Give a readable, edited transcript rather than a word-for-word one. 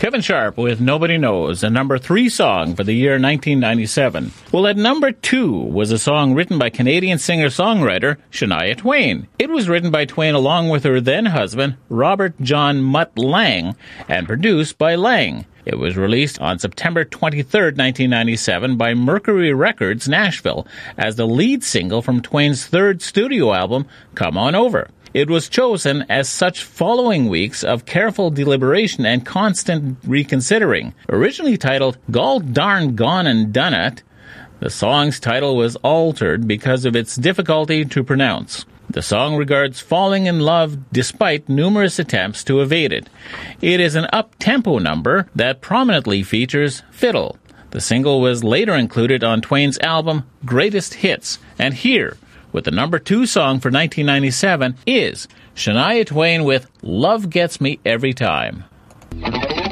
Kevin Sharp with Nobody Knows, a number 3 song for the year 1997. Well, at number 2 was a song written by Canadian singer-songwriter Shania Twain. It was written by Twain along with her then-husband, Robert John Mutt Lang, and produced by Lang. It was released on September 23, 1997 by Mercury Records, Nashville, as the lead single from Twain's third studio album, Come On Over. It was chosen as such following weeks of careful deliberation and constant reconsidering. Originally titled Gol Darn Gone and Done It, the song's title was altered because of its difficulty to pronounce. The song regards falling in love despite numerous attempts to evade it. It is an up-tempo number that prominently features fiddle. The single was later included on Twain's album Greatest Hits, and here, with the number 2 song for 1997, is Shania Twain with Love Gets Me Every Time.